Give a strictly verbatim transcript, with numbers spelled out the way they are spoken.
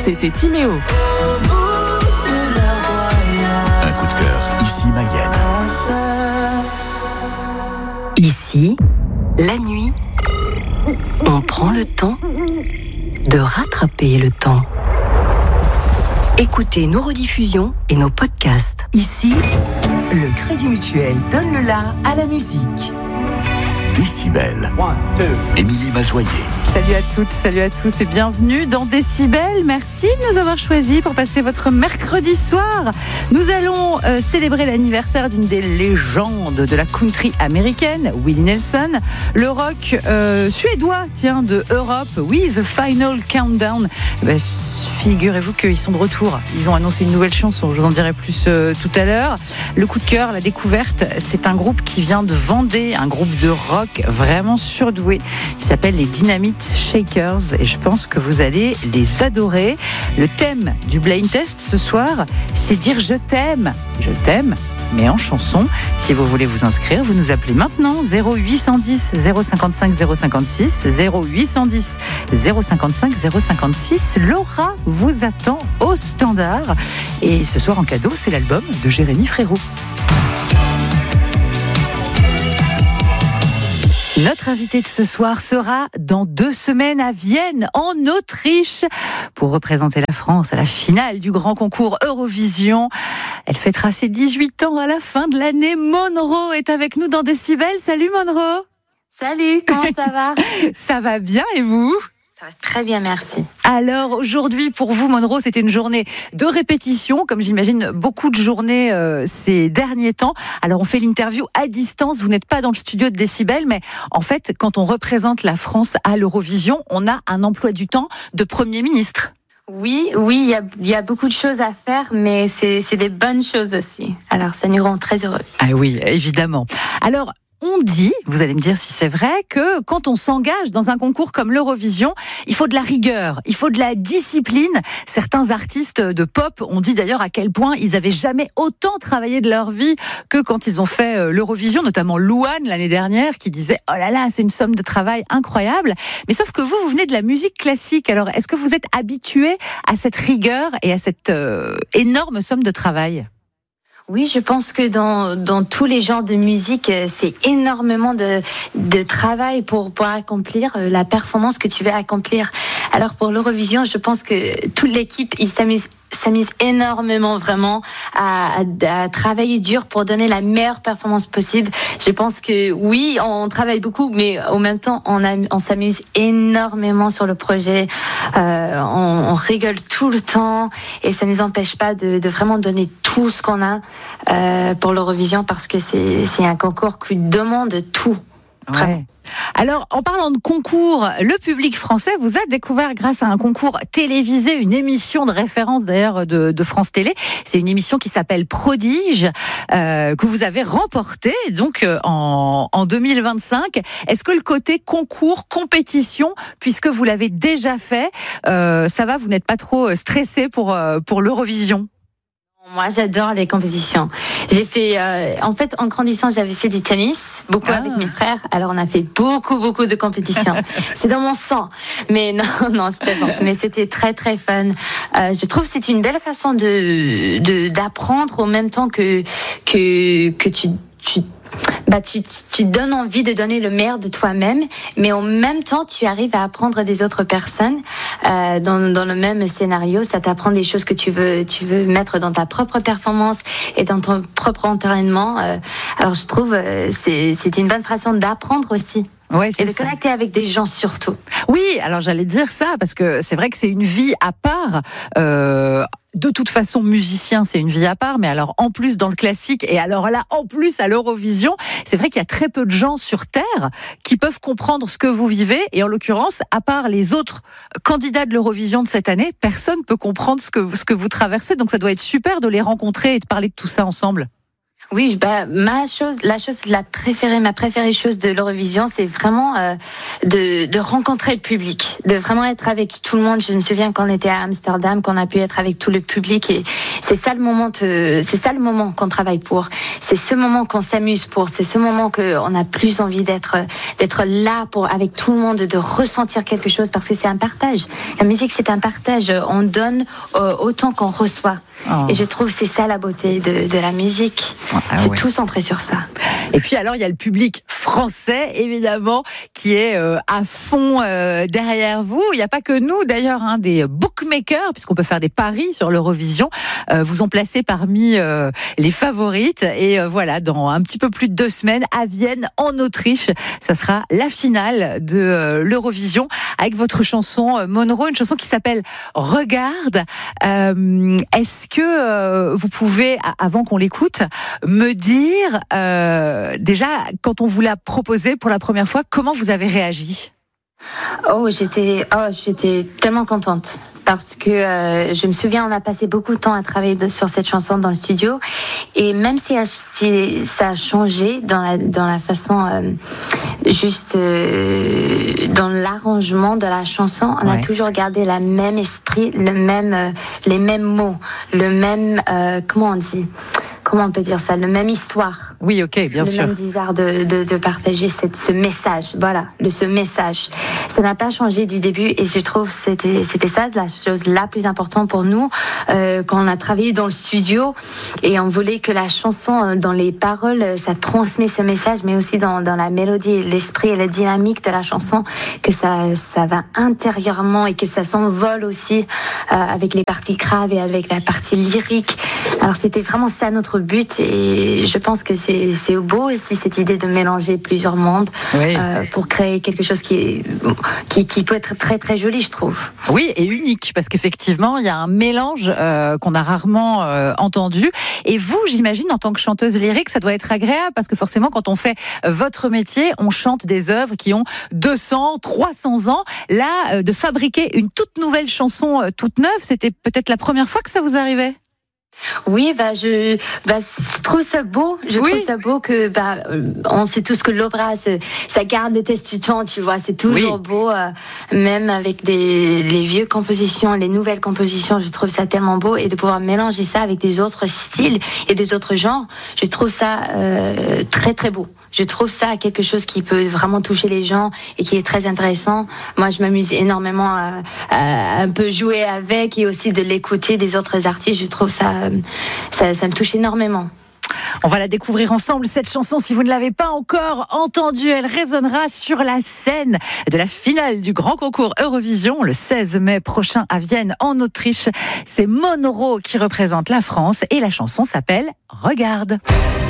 c'était Timéo. Un coup de cœur, ici Mayenne. Ici, la nuit, on prend le temps de rattraper le temps. Écoutez nos rediffusions et nos podcasts. Ici, le Crédit Mutuel donne le la à la musique. Décibel. Émilie Mazoyer. Salut à toutes, salut à tous et bienvenue dans Décibel. Merci de nous avoir choisis pour passer votre mercredi soir. Nous allons euh, célébrer l'anniversaire d'une des légendes de la country américaine, Willie Nelson. Le rock euh, suédois, tiens, de Europe, oui, The Final Countdown. Ben, figurez-vous qu'ils sont de retour. Ils ont annoncé une nouvelle chanson, je vous en dirai plus euh, tout à l'heure. Le coup de cœur, la découverte, c'est un groupe qui vient de Vendée, un groupe de rock vraiment surdoué. Il s'appelle les Dynamite Shakers et je pense que vous allez les adorer. Le thème du blind test ce soir, c'est dire je t'aime. Je t'aime, mais en chanson. Si vous voulez vous inscrire, vous nous appelez maintenant zéro huit un zéro zéro cinquante-cinq zéro cinquante-six, zéro huit un zéro zéro cinquante-cinq zéro cinquante-six. Laura vous attend au standard. Et ce soir en cadeau, c'est l'album de Jérémy Frérot. Notre invitée de ce soir sera dans deux semaines à Vienne, en Autriche, pour représenter la France à la finale du grand concours Eurovision. Elle fêtera ses dix-huit ans à la fin de l'année. Monroe est avec nous dans Décibel. Salut Monroe. Salut, comment ça va? Ça va bien et vous? Ça va très bien, merci. Alors aujourd'hui, pour vous, Monroe, c'était une journée de répétition, comme j'imagine beaucoup de journées euh, ces derniers temps. Alors on fait l'interview à distance, vous n'êtes pas dans le studio de Décibel, mais en fait, quand on représente la France à l'Eurovision, on a un emploi du temps de Premier ministre. Oui, oui, il y a, y a beaucoup de choses à faire, mais c'est, c'est des bonnes choses aussi. Alors ça nous rend très heureux. Ah oui, évidemment. Alors, on dit, vous allez me dire si c'est vrai, que quand on s'engage dans un concours comme l'Eurovision, il faut de la rigueur, il faut de la discipline. Certains artistes de pop ont dit d'ailleurs à quel point ils avaient jamais autant travaillé de leur vie que quand ils ont fait l'Eurovision, notamment Louane l'année dernière qui disait « Oh là là, c'est une somme de travail incroyable ». Mais sauf que vous, vous venez de la musique classique. Alors, est-ce que vous êtes habitué à cette rigueur et à cette euh, énorme somme de travail ? Oui, je pense que dans, dans tous les genres de musique, c'est énormément de, de travail pour, pour accomplir la performance que tu veux accomplir. Alors pour l'Eurovision, je pense que toute l'équipe, ils s'amusent s'amuse énormément vraiment à, à, à travailler dur pour donner la meilleure performance possible. Je pense que oui, on travaille beaucoup, mais en même temps, on, a, on s'amuse énormément sur le projet. Euh, on, on rigole tout le temps et ça ne nous empêche pas de, de vraiment donner tout ce qu'on a euh, pour l'Eurovision parce que c'est, c'est un concours qui demande tout. Ouais. Alors, en parlant de concours, le public français vous a découvert grâce à un concours télévisé, une émission de référence d'ailleurs de, de France Télé. C'est une émission qui s'appelle Prodige, euh, que vous avez remportée donc en, en deux mille vingt-cinq. Est-ce que le côté concours, compétition, puisque vous l'avez déjà fait, euh, ça va, vous n'êtes pas trop stressé pour, pour l'Eurovision ? Moi, j'adore les compétitions. J'ai fait, euh, en fait, en grandissant, j'avais fait du tennis, beaucoup ah. avec mes frères. Alors, on a fait beaucoup, beaucoup de compétitions. C'est dans mon sang. Mais non, non, je plaisante. Mais c'était très, très fun. Euh, je trouve que c'est une belle façon de, de, d'apprendre en même temps que, que, que tu, tu, bah, tu, tu donnes envie de donner le meilleur de toi-même, mais en même temps, tu arrives à apprendre des autres personnes euh, dans, dans le même scénario. Ça t'apprend des choses que tu veux, tu veux mettre dans ta propre performance et dans ton propre entraînement. Euh, alors, je trouve euh, c'est c'est une bonne façon d'apprendre aussi. Ouais, c'est et de ça. connecter avec des gens surtout. Oui, alors j'allais dire ça parce que c'est vrai que c'est une vie à part. Euh, de toute façon, musicien, c'est une vie à part. Mais alors, en plus dans le classique et alors là, en plus à l'Eurovision, c'est vrai qu'il y a très peu de gens sur Terre qui peuvent comprendre ce que vous vivez. Et en l'occurrence, à part les autres candidats de l'Eurovision de cette année, personne peut comprendre ce que ce que vous traversez. Donc, ça doit être super de les rencontrer et de parler de tout ça ensemble. Oui, bah, ma chose, la chose la préférée, ma préférée chose de l'Eurovision, c'est vraiment euh, de, de rencontrer le public, de vraiment être avec tout le monde. Je me souviens quand on était à Amsterdam, qu'on a pu être avec tout le public, et c'est ça le moment, de, c'est ça le moment qu'on travaille pour. C'est ce moment qu'on s'amuse pour. C'est ce moment qu'on a plus envie d'être, d'être là pour avec tout le monde, de ressentir quelque chose, parce que c'est un partage. La musique, c'est un partage. On donne euh, autant qu'on reçoit. Oh. Et je trouve que c'est ça la beauté de, de la musique. Ah, c'est ouais. tout centré sur ça. Et puis alors, il y a le public français, évidemment, qui est euh, à fond euh, derrière vous. Il n'y a pas que nous, d'ailleurs, hein, des bookmakers, puisqu'on peut faire des paris sur l'Eurovision, euh, vous ont placé parmi euh, les favorites. Et euh, voilà, dans un petit peu plus de deux semaines, à Vienne, en Autriche, ça sera la finale de euh, l'Eurovision, avec votre chanson euh, Monroe, une chanson qui s'appelle Regarde. Euh, est-ce que euh, vous pouvez, avant qu'on l'écoute, me dire euh, déjà, quand on vous l'a proposé pour la première fois, comment vous avez réagi ? Oh, j'étais, oh, j'étais tellement contente parce que euh, je me souviens, on a passé beaucoup de temps à travailler de, sur cette chanson dans le studio, et même si, si ça a changé dans la dans la façon, euh, juste euh, dans l'arrangement de la chanson, on ouais. a toujours gardé le même esprit, le même, euh, les mêmes mots, le même, euh, comment on dit, comment on peut dire ça, le même histoire. Oui, ok, bien le sûr. Le même désir de, de, de partager cette, ce message, voilà, le, ce message. Ça n'a pas changé du début, et je trouve que c'était, c'était ça la chose la plus importante pour nous euh, quand on a travaillé dans le studio, et on voulait que la chanson, dans les paroles, ça transmet ce message, mais aussi dans, dans la mélodie, l'esprit et la dynamique de la chanson, que ça, ça va intérieurement et que ça s'envole aussi euh, avec les parties graves et avec la partie lyrique. Alors c'était vraiment ça notre but, et je pense que c'est C'est, c'est beau aussi cette idée de mélanger plusieurs mondes oui. euh, pour créer quelque chose qui, est, qui, qui peut être très très joli, je trouve. Oui, et unique, parce qu'effectivement, il y a un mélange euh, qu'on a rarement euh, entendu. Et vous, j'imagine, en tant que chanteuse lyrique, ça doit être agréable, parce que forcément, quand on fait votre métier, on chante des œuvres qui ont deux cents, trois cents ans. Là, euh, de fabriquer une toute nouvelle chanson, euh, toute neuve, c'était peut-être la première fois que ça vous arrivait ? Oui, bah je, bah je trouve ça beau. Je oui. trouve ça beau que bah on sait tous que l'opéra, ça garde le test du temps, tu vois. C'est toujours oui. beau, euh, même avec des les vieux compositions, les nouvelles compositions. Je trouve ça tellement beau, et de pouvoir mélanger ça avec des autres styles et des autres genres, je trouve ça euh, très très beau. Je trouve ça quelque chose qui peut vraiment toucher les gens et qui est très intéressant. Moi, je m'amuse énormément à, à un peu jouer avec, et aussi de l'écouter des autres artistes. Je trouve ça, ça, ça me touche énormément. On va la découvrir ensemble, cette chanson. Si vous ne l'avez pas encore entendue, elle résonnera sur la scène de la finale du grand concours Eurovision le seize mai prochain à Vienne, en Autriche. C'est Monroe qui représente la France, et la chanson s'appelle Regarde.